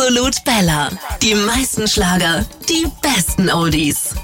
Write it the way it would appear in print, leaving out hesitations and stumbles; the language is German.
Absolut Bella. Die meisten Schlager, die besten Oldies.